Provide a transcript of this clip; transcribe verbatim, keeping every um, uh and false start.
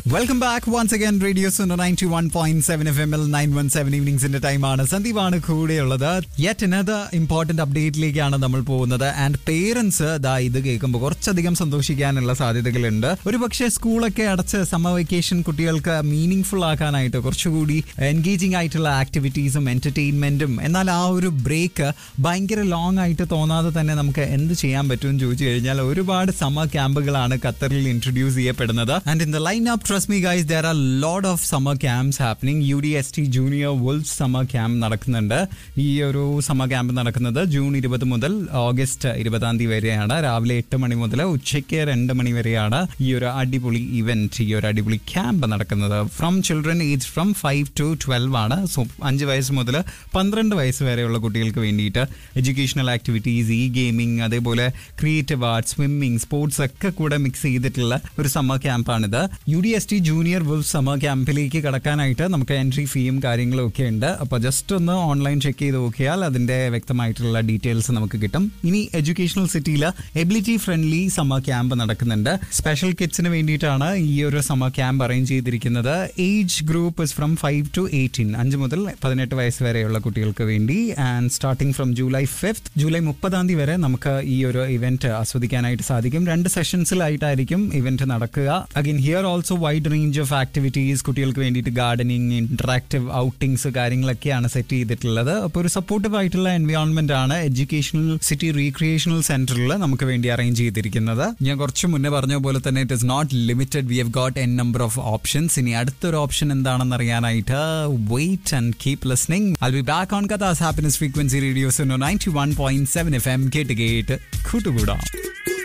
Welcome back once again radio Suno ninety one point seven F M L nine one seven ഈവനിങ്സിന്റെ ടൈമാണ്. സന്ദീപാണ് കൂടെയുള്ളത്. Yet another important അപ്ഡേറ്റിലേക്കാണ് നമ്മൾ പോകുന്നത്. And parents ദാ ഇത് കേൾക്കുമ്പോൾ കുറച്ചധികം സന്തോഷിക്കാനുള്ള സാധ്യതകളുണ്ട്. ഒരു പക്ഷേ സ്കൂളൊക്കെ അടച്ച് സമ്മർ വെക്കേഷൻ കുട്ടികൾക്ക് മീനിങ് ഫുൾ ആക്കാനായിട്ട് കുറച്ചുകൂടി എൻഗേജിംഗ് ആയിട്ടുള്ള ആക്ടിവിറ്റീസും എന്റർടൈൻമെന്റും, എന്നാൽ ആ ഒരു ബ്രേക്ക് ഭയങ്കര ലോങ് ആയിട്ട് തോന്നാതെ തന്നെ നമുക്ക് എന്ത് ചെയ്യാൻ പറ്റുമെന്ന് ചോദിച്ചു കഴിഞ്ഞാൽ ഒരുപാട് സമ്മർ ക്യാമ്പുകളാണ് ഖത്തറിൽ ഇൻട്രൊഡ്യൂസ് ചെയ്യപ്പെടുന്നത്. And in the line up, trust me guys, there are a lot of summer camps happening. U D S T Junior Wolves Summer Camp നടക്കുന്നുണ്ട്. ഈ ഒരു സമ്മർ ക്യാമ്പ് നടക്കുന്നത് ജൂൺ ഇരുപത് മുതൽ ഓഗസ്റ്റ് ഇരുപതാം തീയതി വരെയാണ്. രാവിലെ എട്ട് മണി മുതൽ ഉച്ചയ്ക്ക് രണ്ട് മണി വരെയാണ് ഈ ഒരു അടിപൊളി ഇവന്റ്, ഈ ഒരു അടിപൊളി ക്യാമ്പ് നടക്കുന്നത്. From children age from five to twelve ആണ്. സോ അഞ്ച് വയസ്സ് മുതൽ പന്ത്രണ്ട് വയസ്സ് വരെയുള്ള കുട്ടികൾക്ക് വേണ്ടിയിട്ട് എഡ്യൂക്കേഷണൽ ആക്ടിവിറ്റീസ്, ഈ ഗെയിമിംഗ്, അതേപോലെ ക്രിയേറ്റീവ് ആർട്ട്, സ്വിമ്മിംഗ്, സ്പോർട്സ് ഒക്കെ കൂടെ മിക്സ് ചെയ്തിട്ടുള്ള ഒരു summer ക്യാമ്പാണിത്. U D S T junior wolf summer ക്യാമ്പിലേക്ക് കടക്കാനായിട്ട് നമുക്ക് എൻട്രി ഫീയും കാര്യങ്ങളും ഒക്കെ ഉണ്ട്. അപ്പോൾ ജസ്റ്റ് ഒന്ന് ഓൺലൈൻ ചെക്ക് ചെയ്ത് നോക്കിയാൽ അതിന്റെ വ്യക്തമായിട്ടുള്ള ഡീറ്റെയിൽസ് നമുക്ക് കിട്ടും. ഇനി എഡ്യൂക്കേഷണൽ സിറ്റിയിൽ എബിലിറ്റി ഫ്രണ്ട്ലി സമ്മർ ക്യാമ്പ് നടക്കുന്നുണ്ട്. സ്പെഷ്യൽ കിഡ്സിന് വേണ്ടിയിട്ടാണ് ഈ ഒരു സമ്മർ ക്യാമ്പ് അറേഞ്ച് ചെയ്തിരിക്കുന്നത്. Age group is from five to eighteen, അഞ്ച് മുതൽ പതിനെട്ട് വയസ്സ് വരെയുള്ള കുട്ടികൾക്ക് വേണ്ടി. And starting from July fifth, July മുപ്പതാം തീയതി വരെ നമുക്ക് ഈ ഒരു ഇവന്റ് ആസ്വദിക്കാനായിട്ട് സാധിക്കും. രണ്ട് സെഷൻസിലായിട്ടായിരിക്കും ഇവന്റ് നടക്കുക. Again here also wide range of activities, കുട്ടികൾക്ക് വേണ്ടിയിട്ട് ഗാർഡനിങ്, ഇന്ററാക്റ്റീവ് ഔട്ടിങ്സ് കാര്യങ്ങളൊക്കെയാണ് സെറ്റ് ചെയ്തിട്ടുള്ളത്. അപ്പോൾ ഒരു സപ്പോർട്ടീവ് ആയിട്ടുള്ള എൻവയോൺമെന്റ് ആണ് എഡ്യൂക്കേഷണൽ സിറ്റി റീക്രിയേഷണൽ സെന്ററിൽ നമുക്ക് വേണ്ടി അറേഞ്ച് ചെയ്തിരിക്കുന്നത്. ഞാൻ കുറച്ച് മുന്നേ പറഞ്ഞ പോലെ തന്നെ it is not limited, we have got an number of options. ഇനി അടുത്തൊരു ഓപ്ഷൻ എന്താണെന്ന് അറിയാനായിട്ട് wait and keep listening. I will be back on കഥാസ് happiness frequency radio Suno ninety one point seven F M. കേട്ട് കേട്ട് കൂട്ടുകൂടാം.